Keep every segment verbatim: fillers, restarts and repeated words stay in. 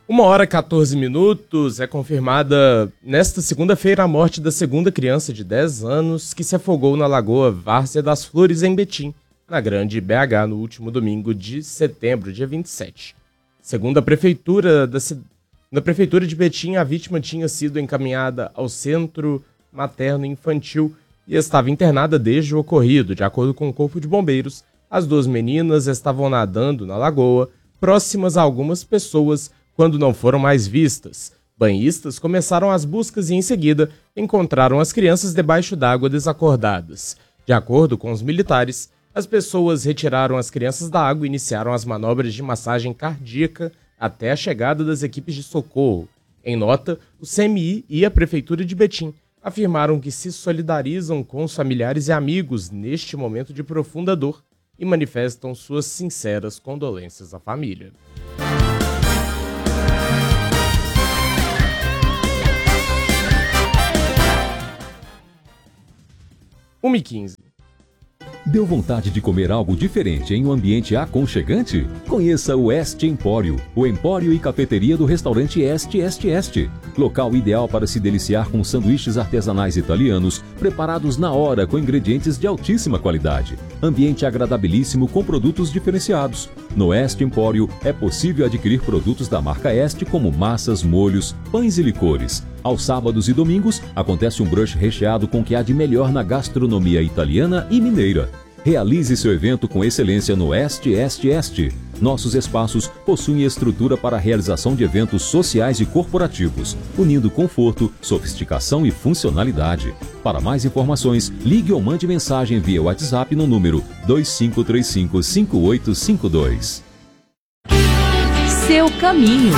Uma hora e quatorze minutos, é confirmada nesta segunda-feira a morte da segunda criança de dez anos que se afogou na Lagoa Várzea das Flores, em Betim, na Grande B H, no último domingo de setembro, dia vinte e sete. Segundo a prefeitura, da, na prefeitura de Betim, a vítima tinha sido encaminhada ao Centro Materno Infantil e estava internada desde o ocorrido. De acordo com o Corpo de Bombeiros, as duas meninas estavam nadando na lagoa, próximas a algumas pessoas, quando não foram mais vistas. Banhistas começaram as buscas e, em seguida, encontraram as crianças debaixo d'água desacordadas. De acordo com os militares, as pessoas retiraram as crianças da água e iniciaram as manobras de massagem cardíaca até a chegada das equipes de socorro. Em nota, o C M I e a Prefeitura de Betim afirmaram que se solidarizam com os familiares e amigos neste momento de profunda dor e manifestam suas sinceras condolências à família. uma e quinze. Deu vontade de comer algo diferente em um ambiente aconchegante? Conheça o Este Empório, o empório e cafeteria do restaurante Este Este Este. Local ideal para se deliciar com sanduíches artesanais italianos, preparados na hora com ingredientes de altíssima qualidade. Ambiente agradabilíssimo com produtos diferenciados. No Este Empório é possível adquirir produtos da marca Este como massas, molhos, pães e licores. Aos sábados e domingos, acontece um brunch recheado com o que há de melhor na gastronomia italiana e mineira. Realize seu evento com excelência no Este Este Este. Nossos espaços possuem estrutura para a realização de eventos sociais e corporativos, unindo conforto, sofisticação e funcionalidade. Para mais informações, ligue ou mande mensagem via WhatsApp no número dois cinco três cinco, cinco oito cinco dois. Seu caminho.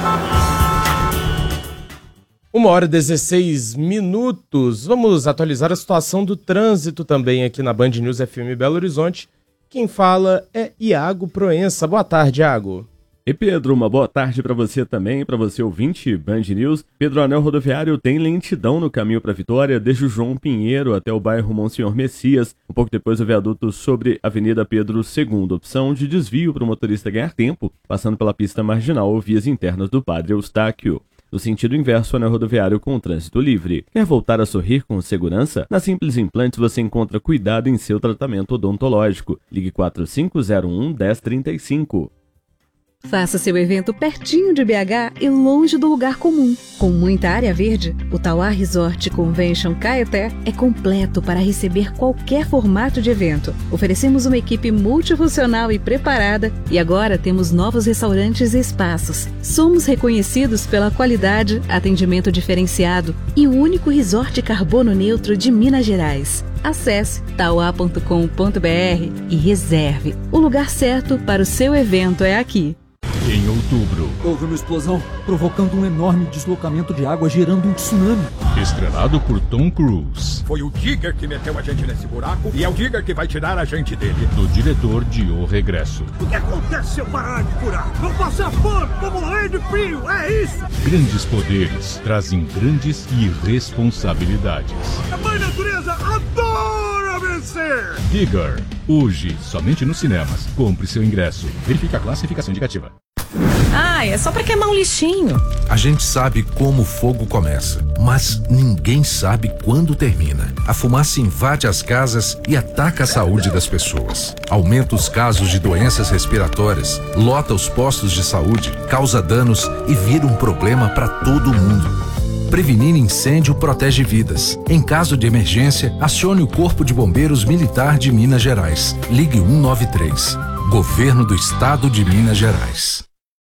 Uma hora e dezesseis minutos. Vamos atualizar a situação do trânsito também aqui na Band News F M Belo Horizonte. Quem fala é Iago Proença. Boa tarde, Iago. E Pedro, uma boa tarde para você também, para você ouvinte Band News. Pedro, o anel rodoviário tem lentidão no caminho para Vitória, desde o João Pinheiro até o bairro Monsenhor Messias. Um pouco depois o viaduto sobre a Avenida Pedro segundo, opção de desvio para o motorista ganhar tempo, passando pela pista marginal ou vias internas do Padre Eustáquio. No sentido inverso, anel rodoviário com trânsito livre. Quer voltar a sorrir com segurança? Na Simples Implantes você encontra cuidado em seu tratamento odontológico. Ligue quatro cinco zero um, um zero três cinco. Faça seu evento pertinho de B H e longe do lugar comum. Com muita área verde, o Tauá Resort Convention Caeté é completo para receber qualquer formato de evento. Oferecemos uma equipe multifuncional e preparada e agora temos novos restaurantes e espaços. Somos reconhecidos pela qualidade, atendimento diferenciado e o único resort carbono neutro de Minas Gerais. Acesse tauá ponto com ponto b r e reserve. O lugar certo para o seu evento é aqui. Em outubro, houve uma explosão, provocando um enorme deslocamento de água, gerando um tsunami. Estrelado por Tom Cruise. Foi o Digger que meteu a gente nesse buraco e é o Digger que vai tirar a gente dele. Do diretor de O Regresso. O que acontece se eu parar de curar? Vou passar fome, vou morrer de frio, é isso! Grandes poderes trazem grandes responsabilidades. A mãe natureza adora vencer! Digger, hoje, somente nos cinemas. Compre seu ingresso. Verifique a classificação indicativa. Ah, é só pra queimar um lixinho. A gente sabe como o fogo começa, mas ninguém sabe quando termina. A fumaça invade as casas e ataca a saúde das pessoas. Aumenta os casos de doenças respiratórias, lota os postos de saúde, causa danos e vira um problema para todo mundo. Prevenir incêndio protege vidas. Em caso de emergência, acione o Corpo de Bombeiros Militar de Minas Gerais. Ligue um nove três. Governo do Estado de Minas Gerais.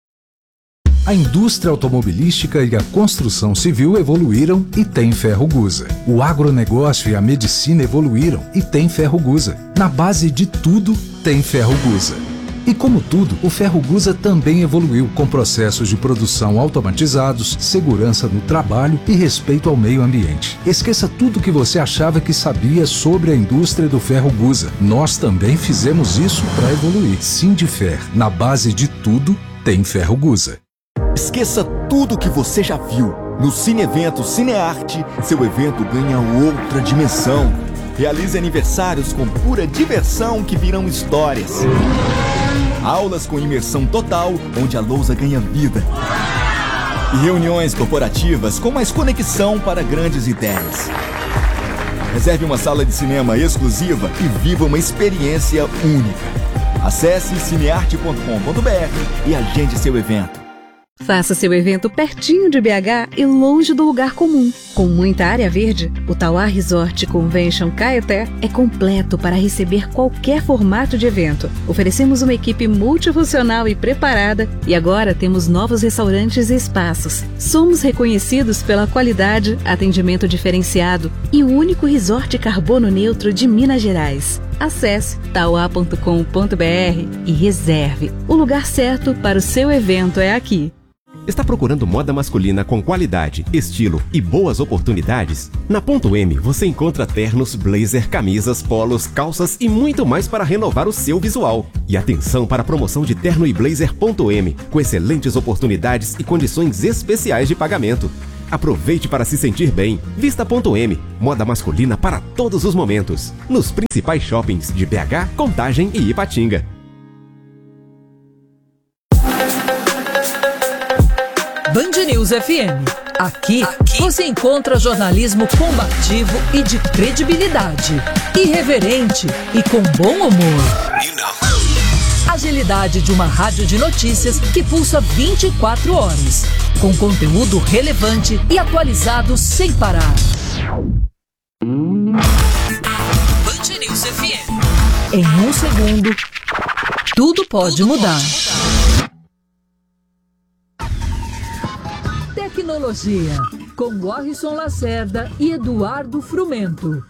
A indústria automobilística e a construção civil evoluíram e tem Ferrogusa. O agronegócio e a medicina evoluíram e tem Ferrogusa. Na base de tudo, tem Ferrogusa. E como tudo, o Ferrogusa também evoluiu, com processos de produção automatizados, segurança no trabalho e respeito ao meio ambiente. Esqueça tudo que você achava que sabia sobre a indústria do Ferrogusa. Nós também fizemos isso para evoluir. Sindifer, na base de tudo, tem Ferrogusa. Esqueça tudo que você já viu. No Cine Evento Cinearte, seu evento ganha outra dimensão. Realize aniversários com pura diversão que virão histórias. Aulas com imersão total, onde a lousa ganha vida. E reuniões corporativas com mais conexão para grandes ideias. Reserve uma sala de cinema exclusiva e viva uma experiência única. Acesse cinearte ponto com ponto br e agende seu evento. Faça seu evento pertinho de B H e longe do lugar comum. Com muita área verde, o Tauá Resort Convention Caeté é completo para receber qualquer formato de evento. Oferecemos uma equipe multifuncional e preparada e agora temos novos restaurantes e espaços. Somos reconhecidos pela qualidade, atendimento diferenciado e o único resort carbono neutro de Minas Gerais. Acesse tauá ponto com ponto br e reserve. O lugar certo para o seu evento é aqui. Está procurando moda masculina com qualidade, estilo e boas oportunidades? Na Ponto M você encontra ternos, blazer, camisas, polos, calças e muito mais para renovar o seu visual. E atenção para a promoção de terno e blazer Ponto M, com excelentes oportunidades e condições especiais de pagamento. Aproveite para se sentir bem. Vista Ponto M, moda masculina para todos os momentos. Nos principais shoppings de B H, Contagem e Ipatinga. Band News F M. Aqui, Aqui você encontra jornalismo combativo e de credibilidade, irreverente e com bom humor. You know. Agilidade de uma rádio de notícias que pulsa vinte e quatro horas, com conteúdo relevante e atualizado sem parar. Band News F M. Em um segundo, tudo pode tudo mudar. Pode mudar. Tecnologia, com Warrison Lacerda e Eduardo Frumento.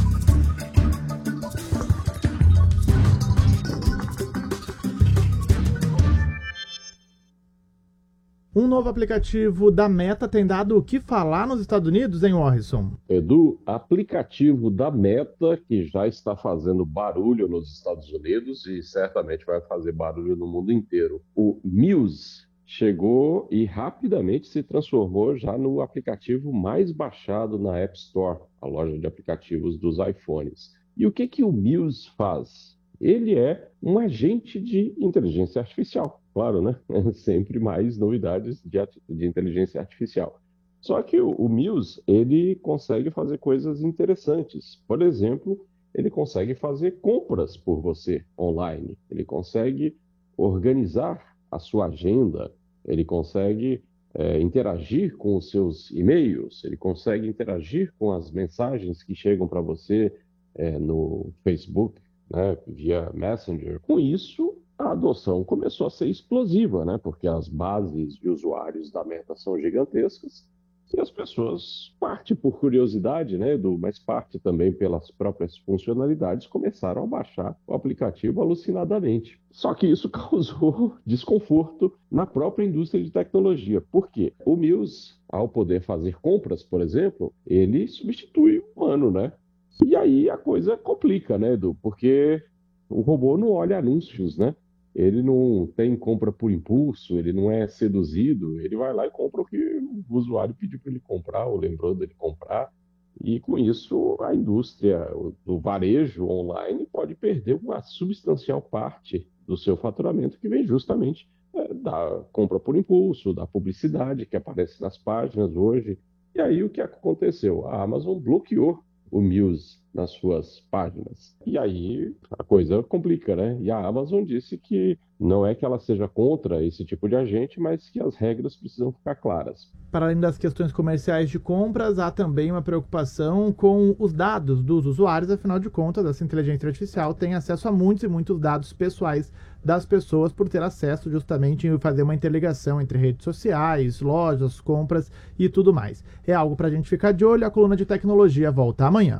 Um novo aplicativo da Meta tem dado o que falar nos Estados Unidos, hein, Warrison? Edu, aplicativo da Meta que já está fazendo barulho nos Estados Unidos e certamente vai fazer barulho no mundo inteiro. O Muse chegou e rapidamente se transformou já no aplicativo mais baixado na App Store, a loja de aplicativos dos iPhones. E o que que o Muse faz? Ele é um agente de inteligência artificial. Claro, né? Sempre mais novidades de, de inteligência artificial. Só que o, o Muse, ele consegue fazer coisas interessantes. Por exemplo, ele consegue fazer compras por você online. Ele consegue organizar a sua agenda. Ele consegue é, interagir com os seus e-mails. Ele consegue interagir com as mensagens que chegam para você é, no Facebook, né, via Messenger. Com isso, a adoção começou a ser explosiva, né, porque as bases de usuários da Meta são gigantescas e as pessoas, parte por curiosidade, né, Edu, mas parte também pelas próprias funcionalidades, começaram a baixar o aplicativo alucinadamente. Só que isso causou desconforto na própria indústria de tecnologia. Por quê? O Muse, ao poder fazer compras, por exemplo, ele substitui o humano, né? E aí a coisa complica, né, Edu? Porque o robô não olha anúncios, né? Ele não tem compra por impulso, ele não é seduzido, ele vai lá e compra o que o usuário pediu para ele comprar ou lembrou dele comprar. E com isso a indústria do varejo online pode perder uma substancial parte do seu faturamento que vem justamente é, da compra por impulso, da publicidade que aparece nas páginas hoje. E aí o que aconteceu? A Amazon bloqueou o Muse nas suas páginas. E aí a coisa complica, né? E a Amazon disse que não é que ela seja contra esse tipo de agente, mas que as regras precisam ficar claras. Para além das questões comerciais de compras, há também uma preocupação com os dados dos usuários. Afinal de contas, essa inteligência artificial tem acesso a muitos e muitos dados pessoais das pessoas por ter acesso justamente em fazer uma interligação entre redes sociais, lojas, compras e tudo mais. É algo para a gente ficar de olho. A coluna de tecnologia volta amanhã.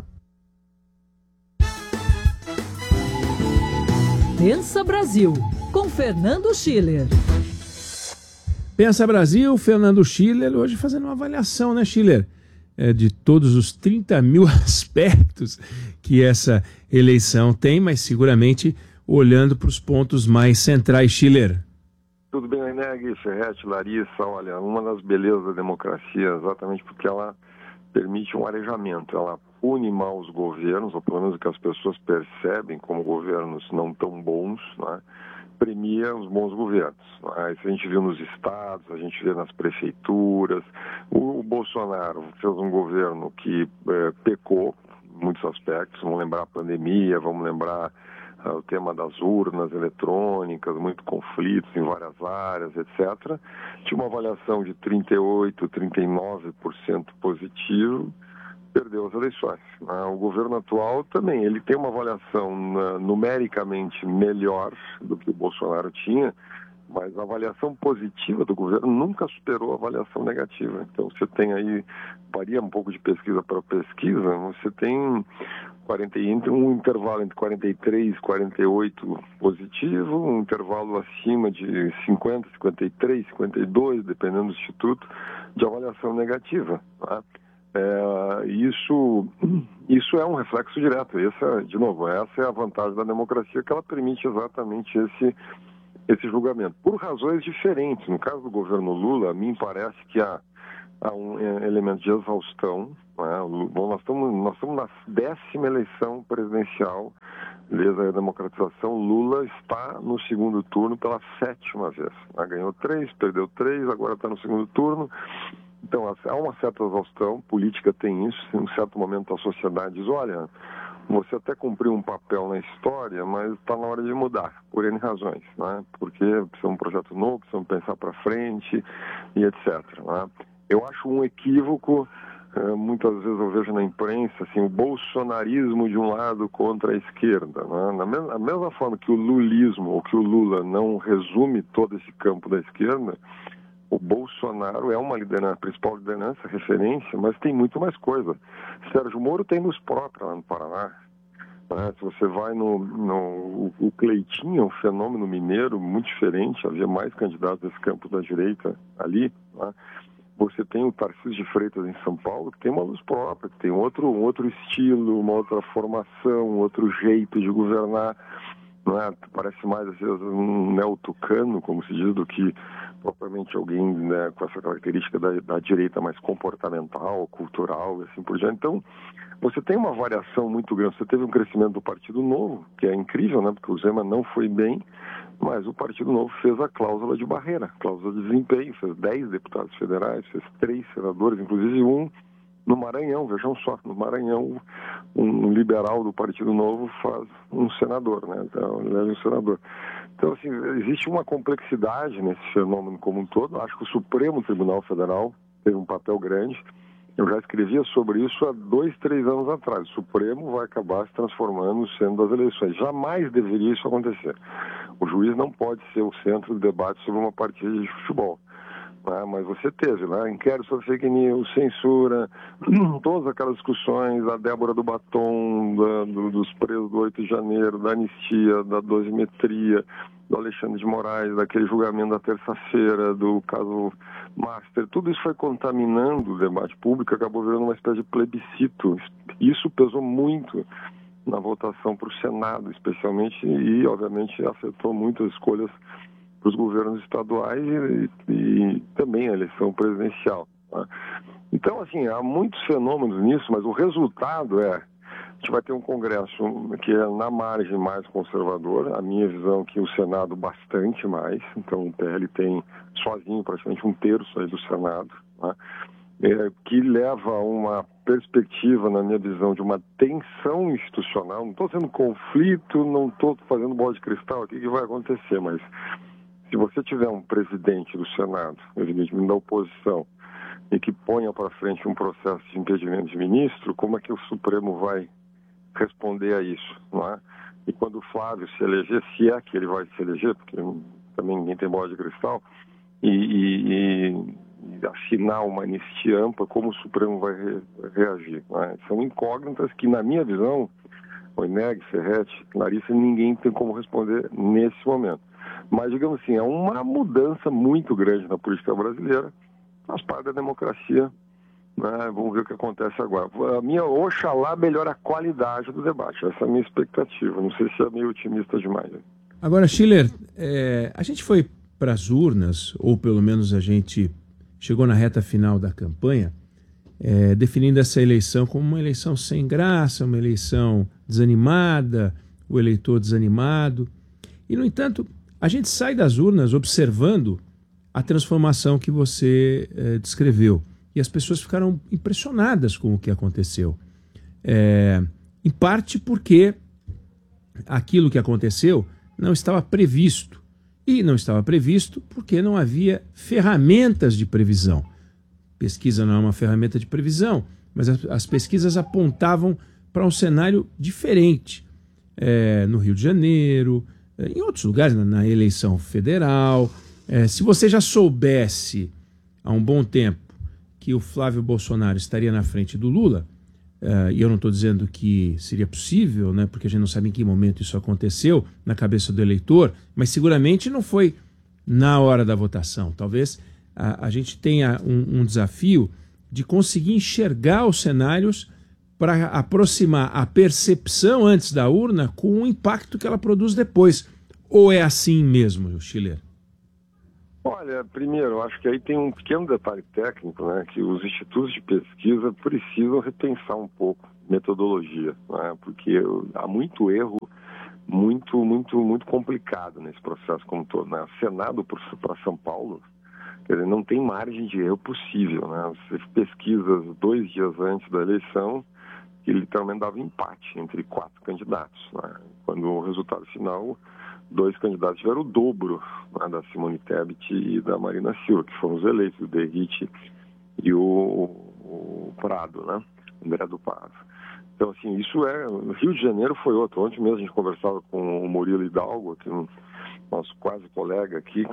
Pensa Brasil, com Fernando Schiller. Pensa Brasil, Fernando Schiller, hoje fazendo uma avaliação, né, Schiller? É, de todos os trinta mil aspectos que essa eleição tem, mas seguramente olhando para os pontos mais centrais, Schiller. Tudo bem, Eneg, Ferretti, Larissa, olha, uma das belezas da democracia, exatamente porque ela permite um arejamento, ela une mal os governos, ou pelo menos o que as pessoas percebem como governos não tão bons, né? premia os bons governos. Né? Isso a gente viu nos estados, a gente vê nas prefeituras. O, o Bolsonaro fez um governo que é, pecou em muitos aspectos. Vamos lembrar a pandemia, vamos lembrar uh, o tema das urnas eletrônicas, muito conflitos em várias áreas, etcétera. Tinha uma avaliação de trinta e oito, trinta e nove por cento positivo, perdeu as eleições. O governo atual também, ele tem uma avaliação numericamente melhor do que o Bolsonaro tinha, mas a avaliação positiva do governo nunca superou a avaliação negativa. Então você tem aí, varia um pouco de pesquisa para pesquisa, você tem quarenta, um intervalo entre quarenta e três e quarenta e oito positivo, um intervalo acima de cinquenta, cinquenta e três, cinquenta e dois, dependendo do instituto, de avaliação negativa. Tá? É, isso, isso é um reflexo direto. Essa, de novo, essa é a vantagem da democracia, que ela permite exatamente esse, esse julgamento. Por razões diferentes. No caso do governo Lula, a mim parece que há, há um elemento de exaustão. Né? Bom, nós estamos, nós estamos na décima eleição presidencial desde a democratização. Lula está no segundo turno pela sétima vez. Né? Ganhou três, perdeu três, agora está no segundo turno. Então, há uma certa exaustão, política tem isso, em um certo momento a sociedade diz, olha, você até cumpriu um papel na história, mas está na hora de mudar, por N razões, né? Porque precisa de um projeto novo, precisa pensar para frente e etcétera. Né? Eu acho um equívoco, muitas vezes eu vejo na imprensa, assim, o bolsonarismo de um lado contra a esquerda. Né? Na mesma, mesma forma que o lulismo, ou que o Lula não resume todo esse campo da esquerda, o Bolsonaro é uma liderança, principal liderança, referência, mas tem muito mais coisa. Sérgio Moro tem luz própria lá no Paraná. Né? Se você vai no, no... O Cleitinho é um fenômeno mineiro muito diferente, havia mais candidatos desse campo da direita ali. Né? Você tem o Tarcísio de Freitas em São Paulo, que tem uma luz própria, que tem outro, um outro estilo, uma outra formação, um outro jeito de governar. Né? Parece mais, às vezes, um neo-tucano, como se diz, do que propriamente alguém, né, com essa característica da, da direita mais comportamental, cultural e assim por diante. Então, você tem uma variação muito grande. Você teve um crescimento do Partido Novo, que é incrível, né, porque o Zema não foi bem, mas o Partido Novo fez a cláusula de barreira, cláusula de desempenho, fez dez deputados federais, fez três senadores, inclusive um no Maranhão, vejam só, no Maranhão, um liberal do Partido Novo faz um senador, né? Então, ele é um senador. Então, assim, existe uma complexidade nesse fenômeno como um todo. Acho que o Supremo Tribunal Federal teve um papel grande. Eu já escrevia sobre isso há dois, três anos atrás. O Supremo vai acabar se transformando no centro das eleições. Jamais deveria isso acontecer. O juiz não pode ser o centro do debate sobre uma partida de futebol. Ah, mas você teve, né? Inquérito sobre fake news, censura, todas aquelas discussões, a Débora do Batom, da, do, dos presos do oito de janeiro, da anistia, da dosimetria, do Alexandre de Moraes, daquele julgamento da terça-feira, do caso Master, tudo isso foi contaminando o debate público, acabou virando uma espécie de plebiscito. Isso pesou muito na votação para o Senado, especialmente, e, obviamente, afetou muito as escolhas para os governos estaduais e, e também a eleição presidencial. Tá? Então, assim, há muitos fenômenos nisso, mas o resultado é, a gente vai ter um Congresso que é na margem mais conservador, a minha visão é que o Senado bastante mais, então o P L tem sozinho praticamente um terço aí do Senado, tá? É, que leva a uma perspectiva, na minha visão, de uma tensão institucional. Não estou sendo conflito, não estou fazendo bola de cristal aqui, o que vai acontecer, mas se você tiver um presidente do Senado, evidentemente da oposição, e que ponha para frente um processo de impedimento de ministro, como é que o Supremo vai responder a isso? Não é? E quando o Flávio se eleger, se é que ele vai se eleger, porque também ninguém tem bola de cristal, e, e, e assinar uma anistia ampla, como o Supremo vai re, reagir? Não é? São incógnitas que, na minha visão, Oineg, Ferretti, Larissa, ninguém tem como responder nesse momento. Mas, digamos assim, é uma mudança muito grande na política brasileira, faz parte da democracia, né? Vamos ver o que acontece agora. A minha, oxalá, melhora a qualidade do debate, essa é a minha expectativa, não sei se é meio otimista demais. Né? Agora, Schiller, é, a gente foi para as urnas, ou pelo menos a gente chegou na reta final da campanha, é, definindo essa eleição como uma eleição sem graça, uma eleição desanimada, o eleitor desanimado, e, no entanto, a gente sai das urnas observando a transformação que você é, descreveu. E as pessoas ficaram impressionadas com o que aconteceu. É, em parte porque aquilo que aconteceu não estava previsto. E não estava previsto porque não havia ferramentas de previsão. Pesquisa não é uma ferramenta de previsão, mas as, as pesquisas apontavam para um cenário diferente. É, no Rio de Janeiro, é, em outros lugares, na, na eleição federal. É, se você já soubesse há um bom tempo que o Flávio Bolsonaro estaria na frente do Lula, uh, e eu não estou dizendo que seria possível, né, porque a gente não sabe em que momento isso aconteceu na cabeça do eleitor, mas seguramente não foi na hora da votação. Talvez a, a gente tenha um, um desafio de conseguir enxergar os cenários para aproximar a percepção antes da urna com o impacto que ela produz depois. Ou é assim mesmo, Schiller? Olha, primeiro, eu acho que aí tem um pequeno detalhe técnico, né, que os institutos de pesquisa precisam repensar um pouco metodologia, né, porque há muito erro, muito, muito, muito complicado nesse processo como todo, né? Senado para São Paulo, quer dizer, não tem margem de erro possível, né? Você pesquisa dois dias antes da eleição, que literalmente dava empate entre quatro candidatos, né? Quando o resultado final, dois candidatos tiveram o dobro, né, da Simone Tebet e da Marina Silva, que foram os eleitos, o Derrite e o, o Prado, né? O vereador Prado. Então, assim, isso é... No Rio de Janeiro foi outro. Ontem mesmo a gente conversava com o Murilo Hidalgo, que é um nosso quase colega aqui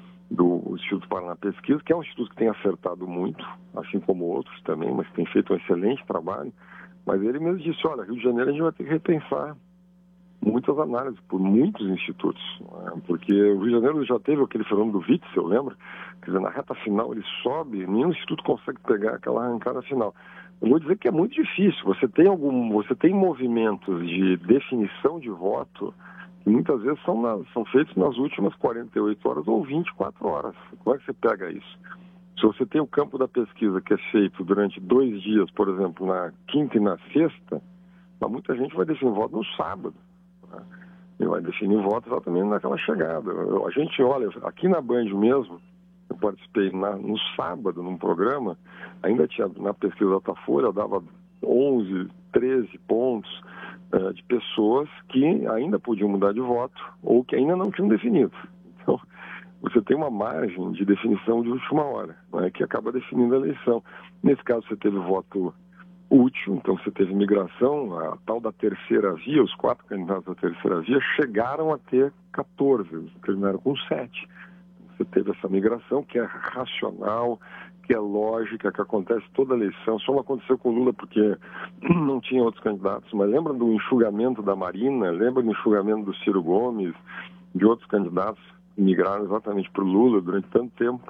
do Instituto Paraná Pesquisa, que é um instituto que tem acertado muito, assim como outros também, mas tem feito um excelente trabalho. Mas ele mesmo disse, olha, Rio de Janeiro a gente vai ter que repensar muitas análises por muitos institutos, né? Porque o Rio de Janeiro já teve aquele fenômeno do Witzel, lembra? Quer dizer, na reta final ele sobe, nenhum instituto consegue pegar aquela arrancada final. Eu vou dizer que é muito difícil. Você tem algum, você tem movimentos de definição de voto que muitas vezes são, na, são feitos nas últimas quarenta e oito horas ou vinte e quatro horas. Como é que você pega isso? Se você tem o campo da pesquisa que é feito durante dois dias, por exemplo, na quinta e na sexta, muita gente vai definir voto no sábado, né? E vai definir voto exatamente naquela chegada. A gente olha, aqui na Band mesmo, eu participei na, no sábado, num programa, ainda tinha, na pesquisa da Datafolha, dava onze, treze pontos uh, de pessoas que ainda podiam mudar de voto ou que ainda não tinham definido. Então, você tem uma margem de definição de última hora, né, que acaba definindo a eleição. Nesse caso, você teve voto útil, então você teve migração, a tal da terceira via, os quatro candidatos da terceira via chegaram a ter quatorze, terminaram com sete. Você teve essa migração que é racional, que é lógica, que acontece toda a eleição. Só não aconteceu com o Lula porque não tinha outros candidatos. Mas lembra do enxugamento da Marina? Lembra do enxugamento do Ciro Gomes? De outros candidatos que migraram exatamente para o Lula durante tanto tempo.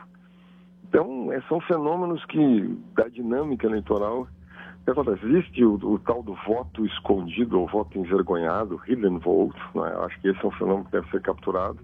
Então, são fenômenos que, da dinâmica eleitoral, o que acontece? Existe o, o tal do voto escondido, ou voto envergonhado, hidden vote, né? Acho que esse é um fenômeno que deve ser capturado.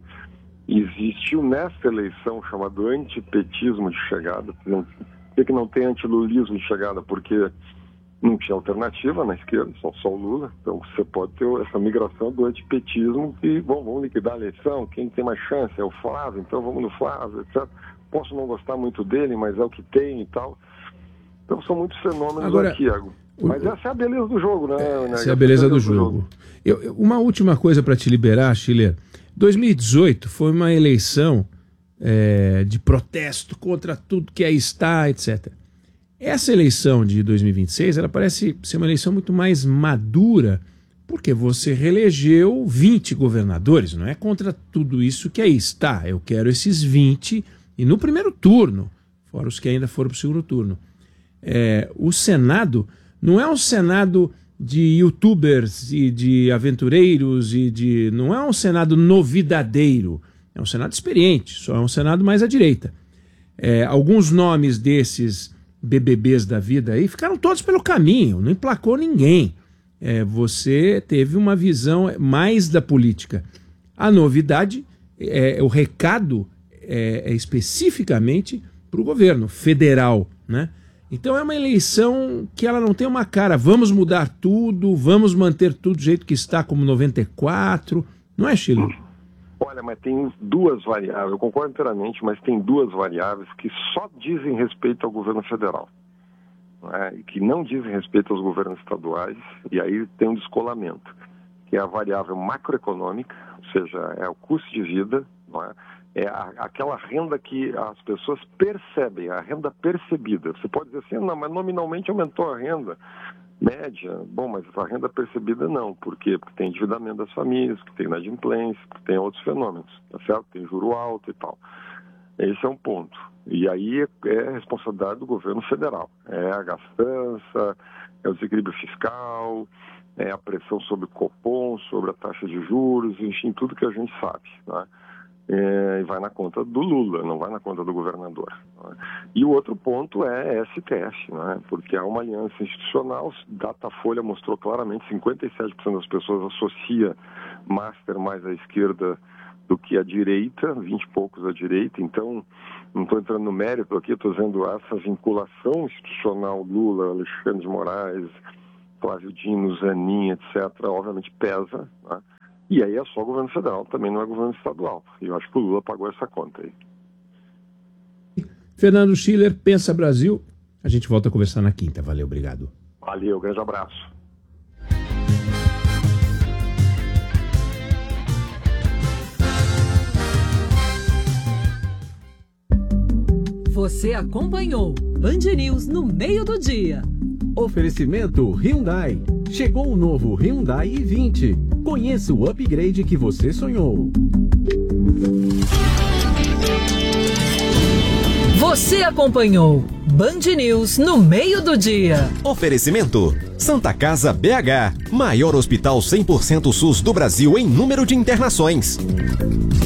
Existiu nesta eleição chamado antipetismo de chegada. Não, por que não tem antilulismo de chegada? Porque não tinha alternativa na esquerda, só, só o Lula. Então você pode ter essa migração do antipetismo que, bom, vamos liquidar a eleição, quem tem mais chance é o Flávio, então vamos no Flávio, etcétera. Posso não gostar muito dele, mas é o que tem e tal. Então são muitos fenômenos Agora, aqui, Iago. Mas essa é a beleza do jogo, né? Essa é a beleza do jogo. Eu, eu, uma última coisa para te liberar, Schiller. dois mil e dezoito foi uma eleição é, de protesto contra tudo que aí está, etcétera. Essa eleição de dois mil e vinte e seis, ela parece ser uma eleição muito mais madura, porque você reelegeu vinte governadores, não é contra tudo isso que aí está. Eu quero esses vinte, e no primeiro turno, fora os que ainda foram para o segundo turno. É, o Senado não é um Senado de youtubers e de aventureiros e de... não é um Senado novidadeiro, é um Senado experiente, só é um Senado mais à direita. É, alguns nomes desses B B Bs da vida aí ficaram todos pelo caminho, não emplacou ninguém. É, você teve uma visão mais da política. A novidade, é, o recado é, é especificamente para o governo federal, né? Então é uma eleição que ela não tem uma cara, vamos mudar tudo, vamos manter tudo do jeito que está, como noventa e quatro, não é, Schiller? Olha, mas tem duas variáveis, eu concordo inteiramente, mas tem duas variáveis que só dizem respeito ao governo federal, né, e que não dizem respeito aos governos estaduais, e aí tem um descolamento, que é a variável macroeconômica, ou seja, é o custo de vida, não é? É a, aquela renda que as pessoas percebem, a renda percebida. Você pode dizer assim, não, mas nominalmente aumentou a renda média. Bom, mas a renda percebida não. Por quê? Porque tem endividamento das famílias, que tem inadimplência, que tem outros fenômenos, tá certo? Tem juro alto e tal. Esse é um ponto. E aí é responsabilidade do governo federal. É a gastança, é o desequilíbrio fiscal, é a pressão sobre o Copom, sobre a taxa de juros, enfim, tudo que a gente sabe, né? É, e vai na conta do Lula, não vai na conta do governador, né? E o outro ponto é S T F, né? Porque há uma aliança institucional, Datafolha mostrou claramente, cinquenta e sete por cento das pessoas associa Master mais à esquerda do que à direita, vinte e poucos à direita, então não estou entrando no mérito aqui, estou dizendo essa vinculação institucional Lula, Alexandre de Moraes, Flávio Dino, Zanin, etcétera, obviamente pesa, né? E aí é só o governo federal, também não é governo estadual. E eu acho que o Lula pagou essa conta aí. Fernando Schiller, Pensa Brasil. A gente volta a conversar na quinta. Valeu, obrigado. Valeu, grande abraço. Você acompanhou Band News no meio do dia. Oferecimento Hyundai. Chegou o novo Hyundai i vinte. Conheça o upgrade que você sonhou. Você acompanhou Band News no meio do dia. Oferecimento Santa Casa B H, maior hospital cem por cento SUS do Brasil em número de internações.